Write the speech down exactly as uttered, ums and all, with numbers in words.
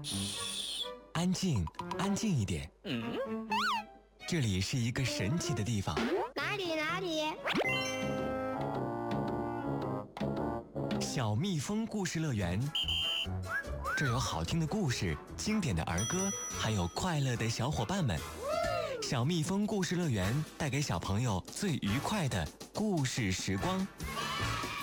嘘，安静，安静一点。嗯，这里是一个神奇的地方。 哪里哪里？ 小蜜蜂故事乐园。这有好听的故事，经典的儿歌，还有快乐的小伙伴们。小蜜蜂故事乐园带给小朋友最愉快的故事时光。